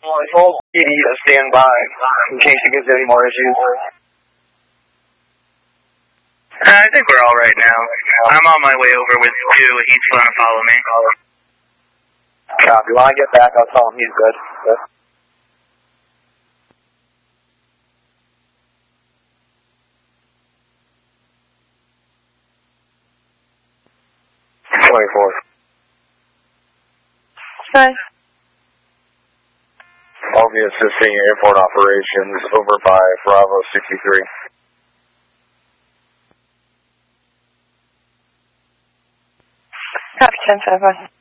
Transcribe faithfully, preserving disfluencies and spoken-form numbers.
Well, I told P D to stand by in case he gives any more issues. Uh, I think we're all right now. I'm on my way over with two. He's going to follow me. Copy. When I get back, I'll tell him he's good. Good. twenty-four. Hi. I'll be assisting airport operations over by Bravo sixty-three. Copy ten seven.